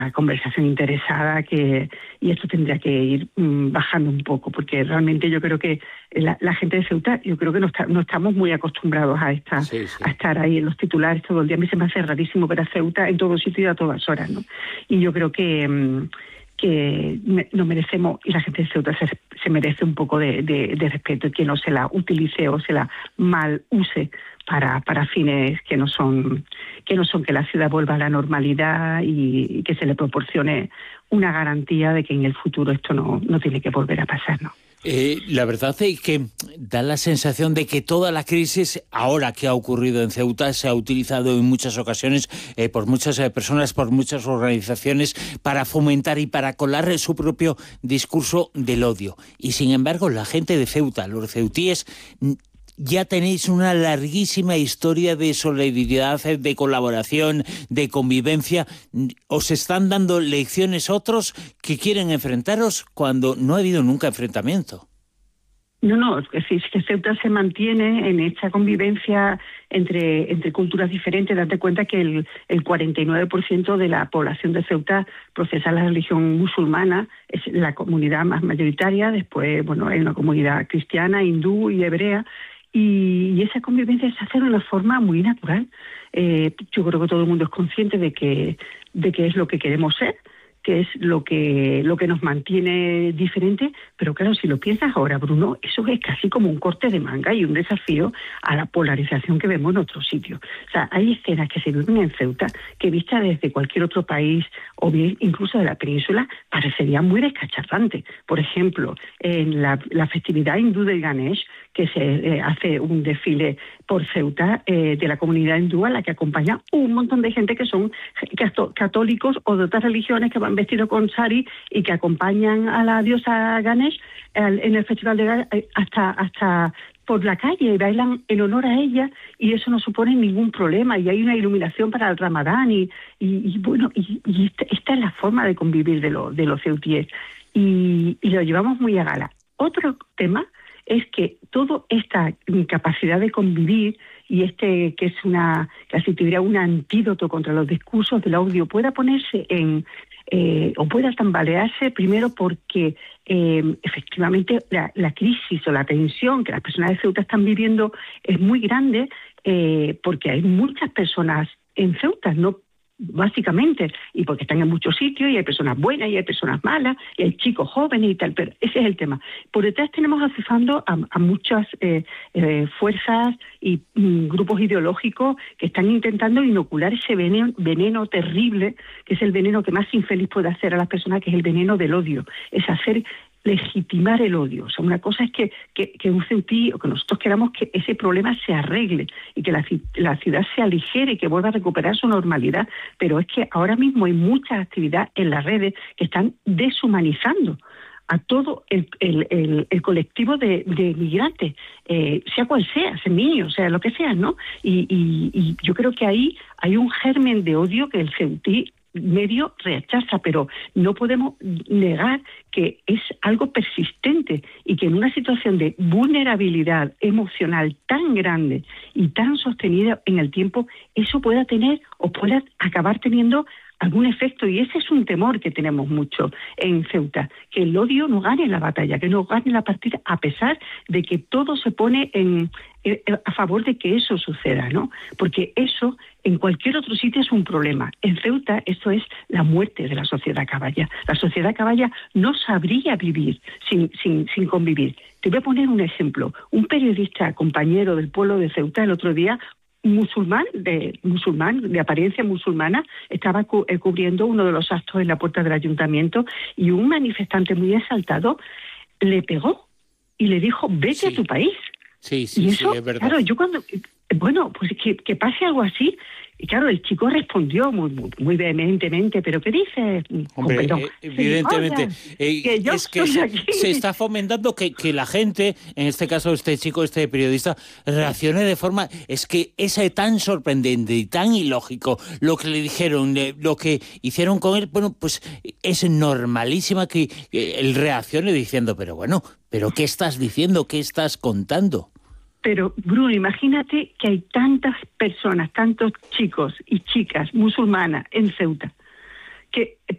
conversación interesada y esto tendría que ir bajando un poco, porque realmente yo creo que la gente de Ceuta, yo creo que no estamos muy acostumbrados a estar ahí en los titulares todo el día. A mí se me hace rarísimo ver a Ceuta en todo sitio y a todas horas, ¿no? Y yo creo que nos merecemos, y la gente de Ceuta se merece un poco de respeto, y que no se la utilice o se la mal use para fines que no son que la ciudad vuelva a la normalidad y que se le proporcione una garantía de que en el futuro esto no tiene que volver a pasar, ¿no? La verdad es que da la sensación de que toda la crisis, ahora que ha ocurrido en Ceuta, se ha utilizado en muchas ocasiones por muchas personas, por muchas organizaciones, para fomentar y para colar su propio discurso del odio. Y sin embargo, la gente de Ceuta, los ceutíes, ya tenéis una larguísima historia de solidaridad, de colaboración, de convivencia. ¿Os están dando lecciones otros que quieren enfrentaros cuando no ha habido nunca enfrentamiento? No, es decir, que Ceuta se mantiene en esta convivencia entre culturas diferentes. Date cuenta que el 49% de la población de Ceuta profesa la religión musulmana, es la comunidad más mayoritaria. Después, hay una comunidad cristiana, hindú y hebrea. Y esa convivencia se hace de una forma muy natural. Yo creo que todo el mundo es consciente de que es lo que queremos ser, que es lo que nos mantiene diferente, pero claro, si lo piensas ahora, Bruno, eso es casi como un corte de manga y un desafío a la polarización que vemos en otros sitios. O sea, hay escenas que se viven en Ceuta que vistas desde cualquier otro país o bien incluso de la península parecerían muy descacharrantes. Por ejemplo, en la festividad hindú del Ganesh, que se hace un desfile por Ceuta de la comunidad hindú, a la que acompaña un montón de gente que son católicos o de otras religiones que van vestidos con sari y que acompañan a la diosa Ganesh en el festival de Ganesh hasta por la calle y bailan en honor a ella, y eso no supone ningún problema, y hay una iluminación para el Ramadán y esta es la forma de convivir de los ceutíes y lo llevamos muy a gala. Otro tema es que toda esta capacidad de convivir y que es casi te diría un antídoto contra los discursos del odio pueda ponerse o pueda tambalearse, primero porque efectivamente la crisis o la tensión que las personas de Ceuta están viviendo es muy grande, porque hay muchas personas en Ceuta, no básicamente, y porque están en muchos sitios y hay personas buenas y hay personas malas y hay chicos jóvenes y tal, pero ese es el tema. Por detrás tenemos acusando a muchas fuerzas y grupos ideológicos que están intentando inocular ese veneno terrible, que es el veneno que más infeliz puede hacer a las personas, que es el veneno del odio, es hacer legitimar el odio. O sea, una cosa es que un ceutí o que nosotros queramos que ese problema se arregle y que la ciudad se aligere y que vuelva a recuperar su normalidad, pero es que ahora mismo hay mucha actividad en las redes que están deshumanizando a todo el colectivo de migrantes, sea cual sea niños, sea lo que sea, ¿no? Y yo creo que ahí hay un germen de odio que el ceutí medio rechaza, pero no podemos negar que es algo persistente y que en una situación de vulnerabilidad emocional tan grande y tan sostenida en el tiempo, eso pueda tener o pueda acabar teniendo algún efecto, y ese es un temor que tenemos mucho en Ceuta, que el odio no gane la batalla, que no gane la partida, a pesar de que todo se pone a favor de que eso suceda, ¿no? Porque eso en cualquier otro sitio es un problema. En Ceuta esto es la muerte de la sociedad caballa. La sociedad caballa no sabría vivir sin convivir. Te voy a poner un ejemplo. Un periodista compañero del pueblo de Ceuta el otro día, musulmán, de apariencia musulmana, estaba cubriendo uno de los actos en la puerta del ayuntamiento y un manifestante muy exaltado le pegó y le dijo: vete a tu país. Sí, y eso, es verdad. Claro, yo cuando... pues que pase algo así. Y claro, el chico respondió muy vehementemente, ¿pero qué dices? Hombre, evidentemente, es que se está fomentando que la gente, en este caso este chico, este periodista, reaccione de forma... Es que es tan sorprendente y tan ilógico lo que le dijeron, lo que hicieron con él, bueno, pues es normalísima que él reaccione diciendo, pero ¿qué estás diciendo? ¿Qué estás contando? Pero, Bruno, imagínate que hay tantas personas, tantos chicos y chicas musulmanas en Ceuta, que